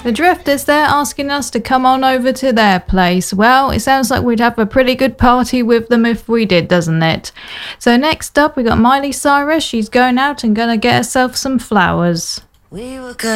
The Drifters, they're asking us to come on over to their place. Well, it sounds like we'd have a pretty good party with them if we did, doesn't it? So next up, we got Miley Cyrus. She's going out and gonna get herself some flowers. We were good.